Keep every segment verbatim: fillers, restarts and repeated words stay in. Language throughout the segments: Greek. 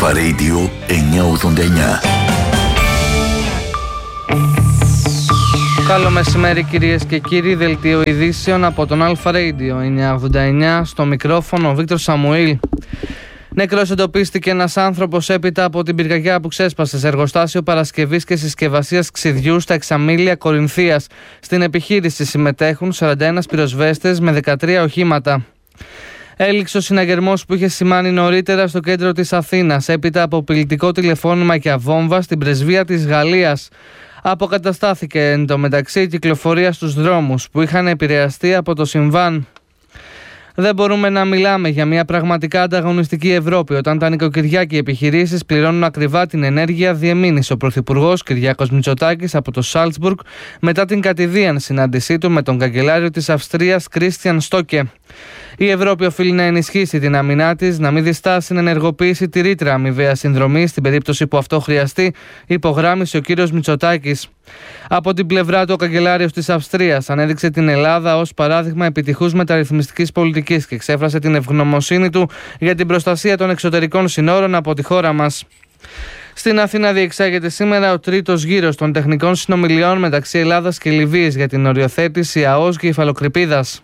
Αλφα Radio εννιακόσια ογδόντα εννιά. Καλό μεσημέρι κυρίες και κύριοι, δελτίο ειδήσεων από τον Αλφα Radio εννιακόσια ογδόντα εννιά, στο μικρόφωνο ο Βίκτορ Σαμουήλ. Νεκρός εντοπίστηκε ένας άνθρωπος έπειτα από την πυρκαγιά που ξέσπασε σε εργοστάσιο παρασκευής και συσκευασίας ξυδιού στα Εξαμήλια Κορινθίας. Στην επιχείρηση συμμετέχουν σαράντα ένα πυροσβέστες με δεκατρία οχήματα. Έληξε ο συναγερμός που είχε σημάνει νωρίτερα στο κέντρο της Αθήνας, έπειτα από απειλητικό τηλεφώνημα και αβόμβα στην πρεσβεία της Γαλλίας. Αποκαταστάθηκε εν τω μεταξύ η κυκλοφορία στους δρόμους που είχαν επηρεαστεί από το συμβάν. Δεν μπορούμε να μιλάμε για μια πραγματικά ανταγωνιστική Ευρώπη όταν τα νοικοκυριά και οι επιχειρήσεις πληρώνουν ακριβά την ενέργεια, διεμήνυσε ο Πρωθυπουργός Κυριάκος Μητσοτάκης από το Σάλτσμπουργκ μετά την κατηδίαν συνάντησή του με τον καγκελάριο της Αυστρίας Κρίστιαν Στόκε. Η Ευρώπη οφείλει να ενισχύσει την άμυνά της, να μην διστάσει να ενεργοποιήσει τη ρήτρα αμοιβαία συνδρομή στην περίπτωση που αυτό χρειαστεί, υπογράμμισε ο κύριος Μητσοτάκης. Από την πλευρά του, ο καγκελάριος της Αυστρίας ανέδειξε την Ελλάδα ως παράδειγμα επιτυχούς μεταρρυθμιστικής πολιτικής και εξέφρασε την ευγνωμοσύνη του για την προστασία των εξωτερικών συνόρων από τη χώρα μας. Στην Αθήνα διεξάγεται σήμερα ο τρίτος γύρος των τεχνικών συνομιλιών μεταξύ Ελλάδας και Λιβύης για την οριοθέτηση ΑΟΣ και υφαλοκρηπίδας.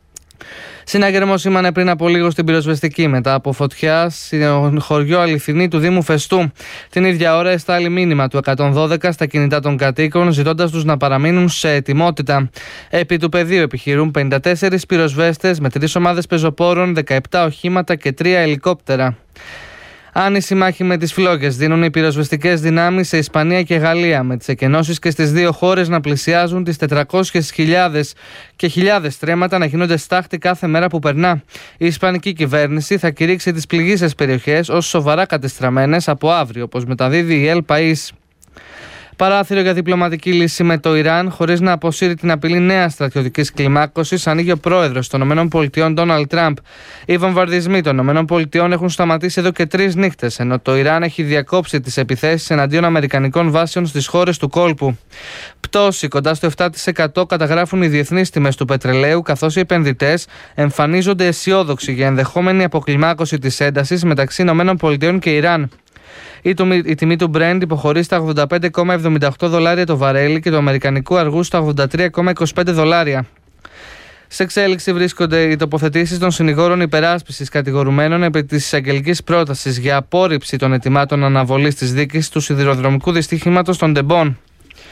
Συναγερμός σήμανε πριν από λίγο στην πυροσβεστική μετά από φωτιά στο χωριό Αληθινή του Δήμου Φεστού. Την ίδια ώρα εστάλει μήνυμα του εκατόν δώδεκα στα κινητά των κατοίκων, ζητώντας τους να παραμείνουν σε ετοιμότητα. Επί του πεδίου επιχειρούν πενήντα τέσσερις πυροσβέστες με τρεις ομάδες πεζοπόρων, δεκαεπτά οχήματα και τρία ελικόπτερα. Άνηση μάχη με τις φλόγες δίνουν οι πυροσβεστικές δυνάμεις σε Ισπανία και Γαλλία, με τις εκενώσεις και στις δύο χώρες να πλησιάζουν τις τετρακόσιες χιλιάδες και χιλιάδες στρέμματα να γίνονται στάχτη κάθε μέρα που περνά. Η Ισπανική κυβέρνηση θα κηρύξει τις πληγείσες περιοχές ως σοβαρά κατεστραμμένες από αύριο, όπως μεταδίδει η El País. Παράθυρο για διπλωματική λύση με το Ιράν, χωρίς να αποσύρει την απειλή νέας στρατιωτικής κλιμάκωσης, ανοίγει ο πρόεδρος των ΗΠΑ, Ντόναλντ Τραμπ. Οι βομβαρδισμοί των ΗΠΑ έχουν σταματήσει εδώ και τρεις νύχτες, ενώ το Ιράν έχει διακόψει τις επιθέσεις εναντίον αμερικανικών βάσεων στις χώρες του κόλπου. Πτώση κοντά στο επτά τοις εκατό καταγράφουν οι διεθνείς τιμές του πετρελαίου, καθώς οι επενδυτές εμφανίζονται αισιόδοξοι για ενδεχόμενη αποκλιμάκωση της έντασης μεταξύ ΗΠΑ και Ιράν. Η, η τιμή του Brent υποχωρεί στα ογδόντα πέντε κόμμα εβδομήντα οκτώ δολάρια το βαρέλι και του αμερικανικού αργού στα ογδόντα τρία κόμμα είκοσι πέντε δολάρια. Σε εξέλιξη βρίσκονται οι τοποθετήσεις των συνηγόρων υπεράσπισης κατηγορουμένων επί της εισαγγελικής πρότασης για απόρριψη των αιτημάτων αναβολής της δίκης του σιδηροδρομικού δυστύχηματος των Ντεμπών.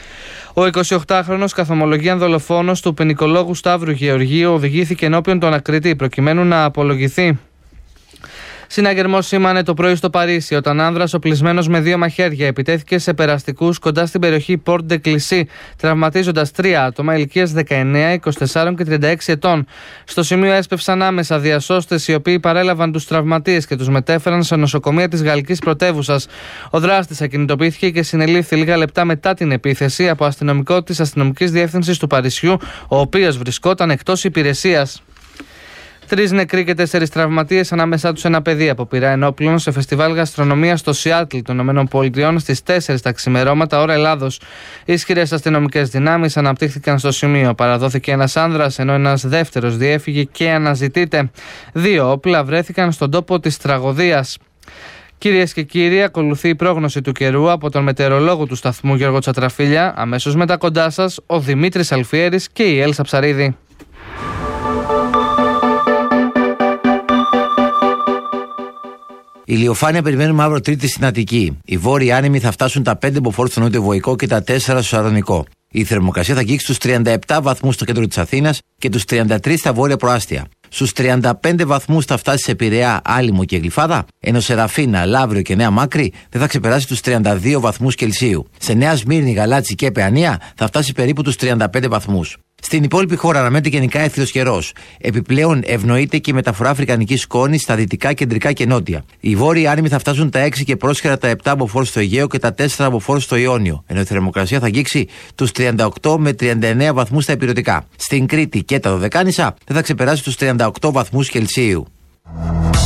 Ο εικοσιοκτάχρονος καθομολογίαν δολοφόνος του ποινικολόγου Σταύρου Γεωργίου οδηγήθηκε ενώπιον των ανακριτή προκειμένου να απολογηθεί. Συναγερμός σήμανε το πρωί στο Παρίσι όταν άνδρας οπλισμένος με δύο μαχαίρια επιτέθηκε σε περαστικούς κοντά στην περιοχή Πόρτ ντε Κλισί, τραυματίζοντας τρία άτομα ηλικίας δεκαεννέα, είκοσι τέσσερα και τριάντα έξι ετών. Στο σημείο έσπευσαν άμεσα διασώστες οι οποίοι παρέλαβαν τους τραυματίες και τους μετέφεραν σε νοσοκομεία της γαλλικής πρωτεύουσας. Ο δράστης ακινητοποιήθηκε και συνελήφθη λίγα λεπτά μετά την επίθεση από αστυνομικό της αστυνομικής διεύθυνσης του Παρισιού, ο οποίος βρισκόταν εκτός υπηρεσίας. Τρεις νεκροί και τέσσερις τραυματίες, ανάμεσά τους ένα παιδί από πυρά ενόπλων σε φεστιβάλ γαστρονομίας στο Σιάτλ των ΗΠΑ στις τέσσερις τα ξημερώματα ώρα Ελλάδος. Ισχυρές αστυνομικές δυνάμεις αναπτύχθηκαν στο σημείο. Παραδόθηκε ένας άνδρας, ενώ ένας δεύτερος διέφυγε και αναζητείται. Δύο όπλα βρέθηκαν στον τόπο της τραγωδίας. Κυρίες και κύριοι, ακολουθεί η πρόγνωση του καιρού από τον μετεωρολόγο του σταθμού Γιώργο Τσατραφίλια. Αμέσως μετά κοντά σας ο Δημήτρης Αλφιέρης και η Έλσα Ψαρίδη. Ηλιοφάνεια περιμένουμε αύριο Τρίτη στην Αττική. Οι βόρειοι άνεμοι θα φτάσουν τα πέντε μποφόρ στο νότιο Βοϊκό και τα τέσσερα στο Σαρδονικό. Η θερμοκρασία θα αγγίξει στους τριάντα επτά βαθμούς στο κέντρο της Αθήνας και τους τριάντα τρεις στα βόρεια προάστια. Στους τριάντα πέντε βαθμούς θα φτάσει σε Πειραιά, Άλυμο και Γλυφάδα, ενώ σε Ραφίνα, Λαύριο και Νέα Μάκρη δεν θα ξεπεράσει τους τριάντα δύο βαθμούς Κελσίου. Σε Νέα Σμύρνη, Γαλάτσι και Παιανία θα φτάσει περίπου τους τριάντα πέντε βαθμούς. Στην υπόλοιπη χώρα αναμένεται γενικά έθριος καιρός. Επιπλέον ευνοείται και η μεταφορά αφρικανικής σκόνης στα δυτικά, κεντρικά και νότια. Οι βόρειοι άνεμοι θα φτάσουν τα έξι και πρόσχερα τα επτά μποφόρ στο Αιγαίο και τα τέσσερα μποφόρ στο Ιόνιο, ενώ η θερμοκρασία θα αγγίξει τους τριάντα οκτώ με τριάντα εννέα βαθμούς στα ηπειρωτικά. Στην Κρήτη και τα Δωδεκάνησα δεν θα ξεπεράσει τους τριάντα οκτώ βαθμούς Κελσίου.